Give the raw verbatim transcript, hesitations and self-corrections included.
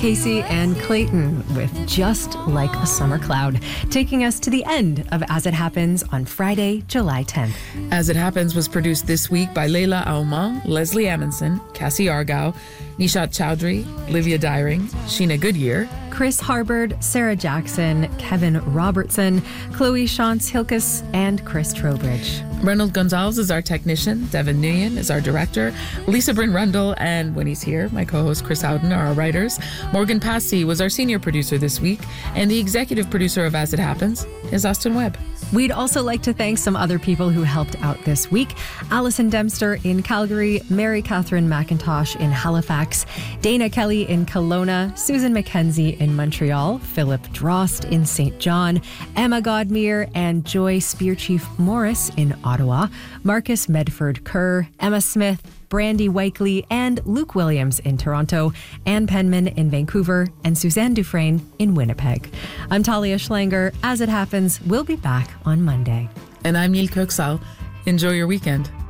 Casey and Clayton with Just Like a Summer Cloud, taking us to the end of As It Happens on Friday, July tenth. As It Happens was produced this week by Leila Aumang, Leslie Amundsen, Cassie Argao, Nishat Chowdhury, Livia Dyring, Sheena Goodyear, Chris Harbord, Sarah Jackson, Kevin Robertson, Chloe Shantz Hilkes, and Chris Trowbridge. Reynold Gonzalez is our technician, Devin Nguyen is our director, Lisa Bryn Rundle, and when he's here, my co-host Chris Howden are our writers. Morgan Passy was our senior producer this week, and the executive producer of As It Happens is Austin Webb. We'd also like to thank some other people who helped out this week. Alison Dempster in Calgary, Mary Catherine McIntosh in Halifax, Dana Kelly in Kelowna, Susan McKenzie in Montreal, Philip Drost in Saint John, Emma Godmere and Joy Spearchief Morris in Ottawa, Marcus Medford Kerr, Emma Smith, Brandy Wakely, and Luke Williams in Toronto, Ann Penman in Vancouver, and Suzanne Dufresne in Winnipeg. I'm Talia Schlanger. As It Happens, we'll be back on Monday. And I'm Neil Kirksall. Enjoy your weekend.